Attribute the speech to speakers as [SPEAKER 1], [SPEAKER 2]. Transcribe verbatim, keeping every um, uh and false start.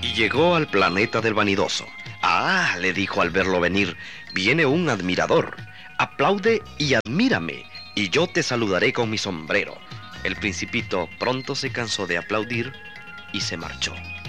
[SPEAKER 1] y llegó al planeta del vanidoso. «Ah», le dijo al verlo venir, «viene un admirador. Aplaude y admírame, y yo te saludaré con mi sombrero». El principito pronto se cansó de aplaudir y se marchó.